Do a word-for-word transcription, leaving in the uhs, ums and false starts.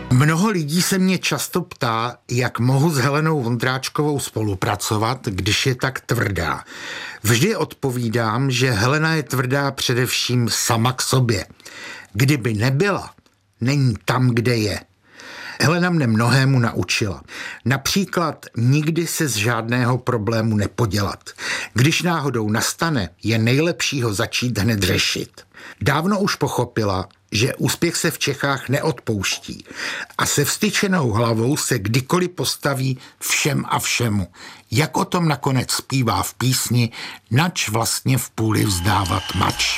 Mnoho lidí se mě často ptá, jak mohu s Helenou Vondráčkovou spolupracovat, když je tak tvrdá. Vždy odpovídám, že Helena je tvrdá především sama k sobě. Kdyby nebyla, není tam, kde je. Helena mne mnohému naučila. Například nikdy se z žádného problému nepodělat. Když náhodou nastane, je nejlepší ho začít hned řešit. Dávno už pochopila, že úspěch se v Čechách neodpouští a se vstyčenou hlavou se kdykoliv postaví všem a všemu. Jak o tom nakonec zpívá v písni Nač vlastně v půli vzdávat mač.